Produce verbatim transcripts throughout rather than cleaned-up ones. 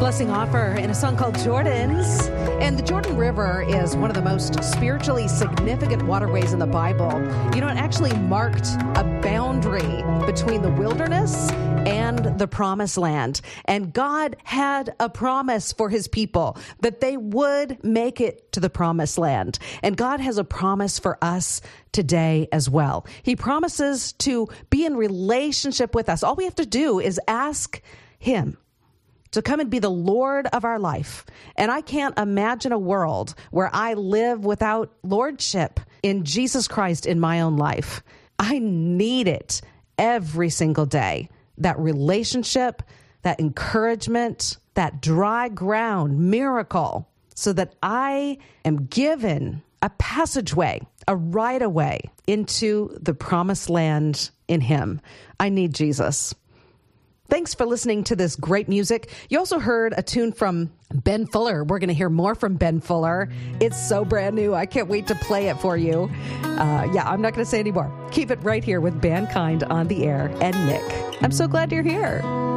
Blessing Offer in a song called Jordans. And the Jordan River is one of the most spiritually significant waterways in the Bible. You know, it actually marked a boundary between the wilderness and the promised land. And God had a promise for his people that they would make it to the promised land. And God has a promise for us today as well. He promises to be in relationship with us. All we have to do is ask him to come and be the Lord of our life. And I can't imagine a world where I live without lordship in Jesus Christ in my own life. I need it every single day. That relationship, that encouragement, that dry ground miracle, so that I am given a passageway, a right of way into the promised land in him. I need Jesus. Thanks for listening to this great music. You also heard a tune from Ben Fuller. We're going to hear more from Ben Fuller. It's so brand new. I can't wait to play it for you. Uh, yeah, I'm not going to say any more. Keep it right here with Mankind on the Air and Nick. I'm so glad you're here.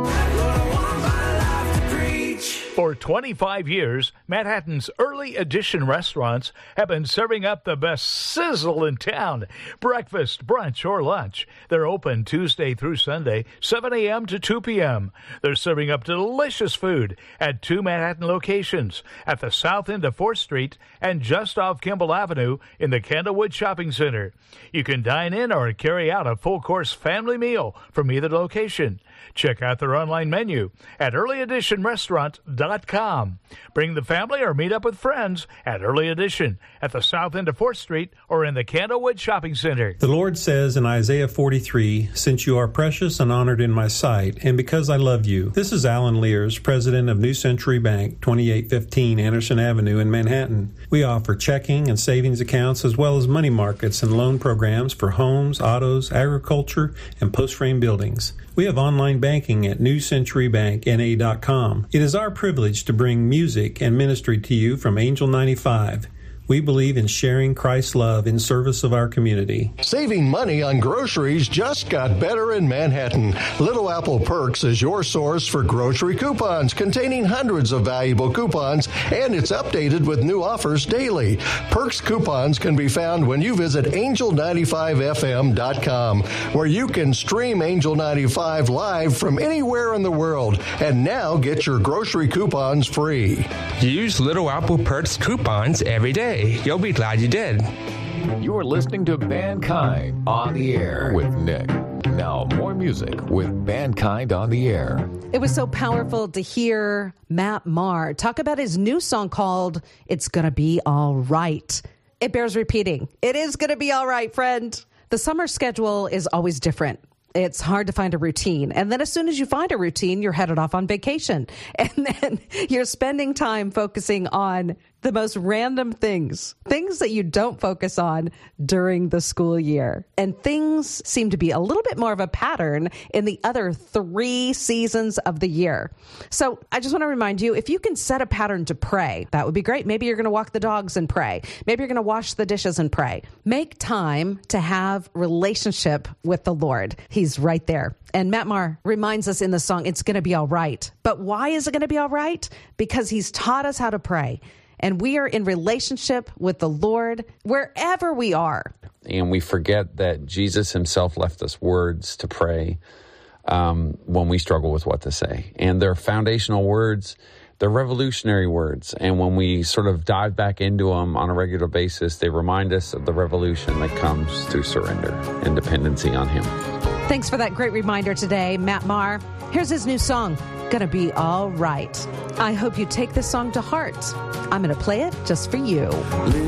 For twenty-five years, Manhattan's Early Edition restaurants have been serving up the best sizzle in town. Breakfast, brunch, or lunch. They're open Tuesday through Sunday, seven a.m. to two p.m. They're serving up delicious food at two Manhattan locations, at the south end of fourth Street and just off Kimball Avenue in the Candlewood Shopping Center. You can dine in or carry out a full-course family meal from either location. Check out their online menu at early edition restaurant dot com. Bring the family or meet up with friends at Early Edition at the south end of fourth Street or in the Candlewood Shopping Center. The Lord says in Isaiah forty-three, "Since you are precious and honored in my sight, and because I love you." This is Alan Lears, president of New Century Bank, twenty-eight fifteen Anderson Avenue in Manhattan. We offer checking and savings accounts as well as money markets and loan programs for homes, autos, agriculture, and post-frame buildings. We have online banking at new century bank n a dot com. It is our privilege to bring music and ministry to you from Angel ninety-five. We believe in sharing Christ's love in service of our community. Saving money on groceries just got better in Manhattan. Little Apple Perks is your source for grocery coupons containing hundreds of valuable coupons, and it's updated with new offers daily. Perks coupons can be found when you visit angel ninety-five f m dot com, where you can stream Angel ninety-five live from anywhere in the world, and now get your grocery coupons free. Use Little Apple Perks coupons every day. You'll be glad you did. You're listening to Mankind on the Air with Nick. Now, more music with Mankind on the Air. It was so powerful to hear Matt Maher talk about his new song called It's Gonna Be All Right. It bears repeating. It is gonna be all right, friend. The summer schedule is always different. It's hard to find a routine. And then as soon as you find a routine, you're headed off on vacation. And then you're spending time focusing on the most random things, things that you don't focus on during the school year. And things seem to be a little bit more of a pattern in the other three seasons of the year. So I just want to remind you, if you can set a pattern to pray, that would be great. Maybe you're going to walk the dogs and pray. Maybe you're going to wash the dishes and pray. Make time to have relationship with the Lord. He's right there. And Matt Maher reminds us in the song, it's going to be all right. But why is it going to be all right? Because he's taught us how to pray. And we are in relationship with the Lord wherever we are. And we forget that Jesus himself left us words to pray um, when we struggle with what to say. And they're foundational words. They're revolutionary words. And when we sort of dive back into them on a regular basis, they remind us of the revolution that comes through surrender and dependency on him. Thanks for that great reminder today, Matt Maher. Here's his new song, Gonna Be All Right. I hope you take this song to heart. I'm going to play it just for you.